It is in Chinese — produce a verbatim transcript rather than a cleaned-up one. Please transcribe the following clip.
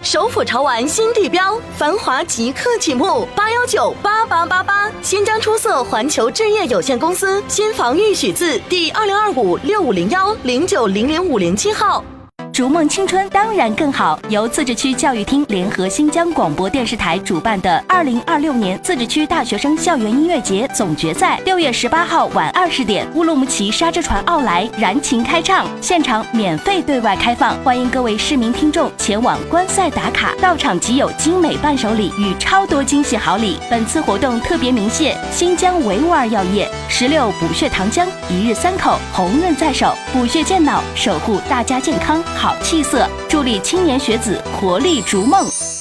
首府潮玩新地标，繁华即刻启幕，八幺九八八八八，新疆出色环球置业有限公司新房预许字第二零二五六五零幺零九零零五零七号。 逐梦青春当然更好，由自治区教育厅联合新疆广播电视台主办的二零二六年自治区大学生校园音乐节总决赛，六月十八号晚二十点，乌鲁木齐沙之船奥莱燃情开唱，现场免费对外开放，欢迎各位市民听众前往观赛打卡，到场即有精美伴手礼与超多惊喜好礼。本次活动特别鸣谢新疆维吾尔药业、石榴补血糖浆、一日三口、红润在手，补血健脑，守护大家健康好气色，助力青年学子活力逐梦。